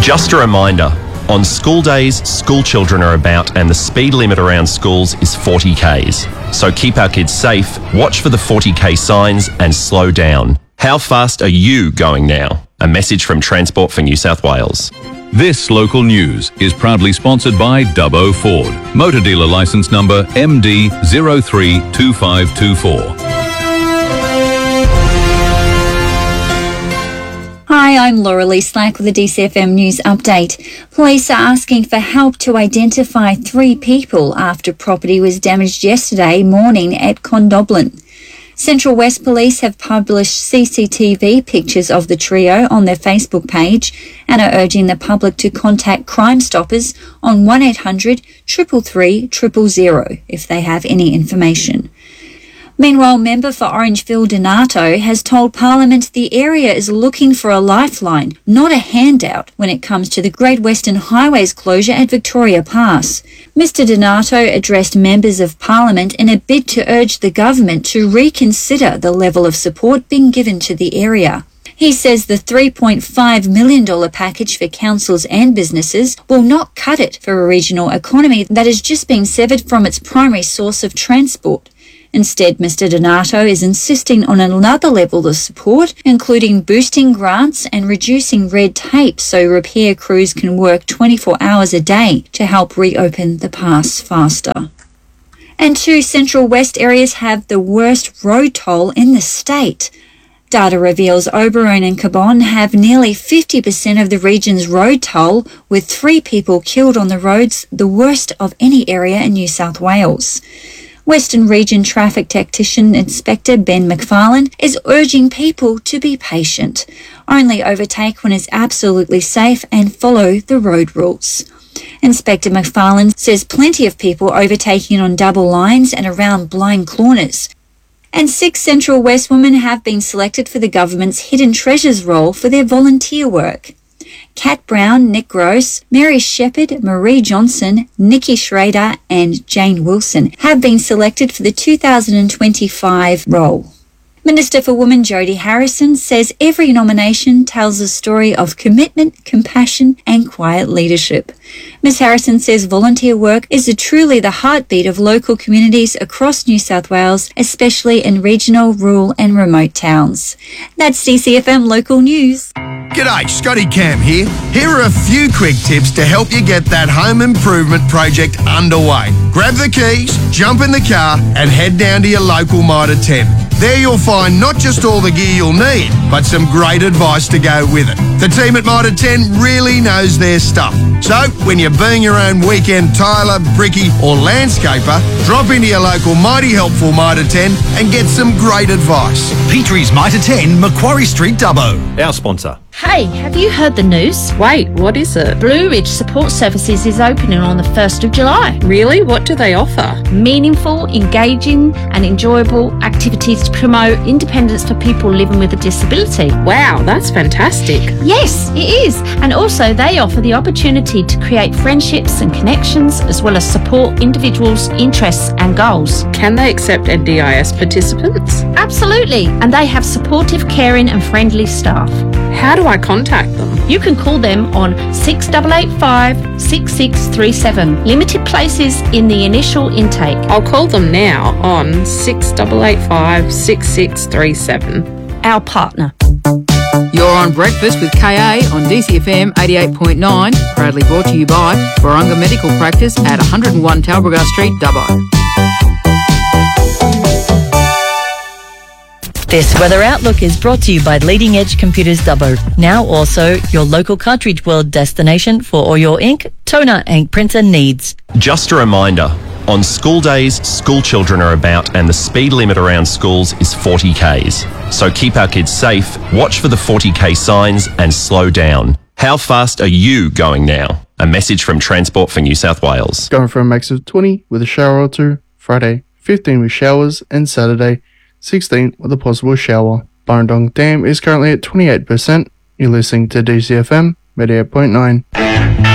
Just a reminder, on school days, school children are about and the speed limit around schools is 40 k's. So keep our kids safe, watch for the 40k signs and slow down. How fast are you going now? A message from Transport for New South Wales. This local news is proudly sponsored by Dubbo Ford. Motor dealer licence number MD032524. Hi, I'm Laura Lee Slack with the DCFM News Update. Police are asking for help to identify 3 people after property was damaged yesterday morning at Condobolin. Central West Police have published CCTV pictures of the trio on their Facebook page and are urging the public to contact Crime Stoppers on 1800 333 000 if they have any information. Meanwhile, member for Orange Phil Donato has told Parliament the area is looking for a lifeline, not a handout, when it comes to the Great Western Highways closure at Victoria Pass. Mr Donato addressed members of Parliament in a bid to urge the government to reconsider the level of support being given to the area. He says the $3.5 million package for councils and businesses will not cut it for a regional economy that has just been severed from its primary source of transport. Instead, Mr Donato is insisting on another level of support, including boosting grants and reducing red tape so repair crews can work 24 hours a day to help reopen the pass faster. And 2 Central West areas have the worst road toll in the state. Data reveals Oberon and Cabon have nearly 50% of the region's road toll, with 3 people killed on the roads, the worst of any area in New South Wales. Western Region Traffic Tactician Inspector Ben McFarlane is urging people to be patient. Only overtake when it's absolutely safe and follow the road rules. Inspector McFarlane says plenty of people overtaking on double lines and around blind corners. And 6 Central West women have been selected for the government's Hidden Treasures role for their volunteer work. Kat Brown, Nick Gross, Mary Shepherd, Marie Johnson, Nikki Schrader and Jane Wilson have been selected for the 2025 role. Minister for Women Jodie Harrison says every nomination tells a story of commitment, compassion and quiet leadership. Ms Harrison says volunteer work is truly the heartbeat of local communities across New South Wales, especially in regional, rural and remote towns. That's DCFM Local News. G'day, Scotty Cam here. Here are a few quick tips to help you get that home improvement project underway. Grab the keys, jump in the car and head down to your local Mitre 10. There you'll find not just all the gear you'll need, but some great advice to go with it. The team at Mitre 10 really knows their stuff. So, when you're being your own weekend tiler, brickie or landscaper, drop into your local mighty helpful Mitre 10 and get some great advice. Petrie's Mitre 10, Macquarie Street, Dubbo. Our sponsor. Hey, have you heard the news? Wait, what is it? Blue Ridge Support Services is opening on the 1st of July. Really? What do they offer? Meaningful, engaging and enjoyable activities to promote independence for people living with a disability. Wow, that's fantastic. Yes, it is. And also they offer the opportunity to create friendships and connections as well as support individuals' interests and goals. Can they accept NDIS participants? Absolutely. And they have supportive, caring and friendly staff. How do I contact them? You can call them on 6885 6637. Limited places in the initial intake. I'll call them now on 6885 6637. Our partner. You're on Breakfast with KA on DCFM 88.9, proudly brought to you by Barunga Medical Practice at 101 Talbragar Street, Dubbo. This weather outlook is brought to you by Leading Edge Computers Dubbo. Now also your local Cartridge World destination for all your ink, toner and printer needs. Just a reminder, on school days, school children are about and the speed limit around schools is 40 k's. So keep our kids safe, watch for the 40k signs and slow down. How fast are you going now? A message from Transport for New South Wales. Going for a max of 20 with a shower or two. Friday, 15 with showers and Saturday, 16 with a possible shower. Burrendong Dam is currently at 28%. You're listening to DCFM 88.9.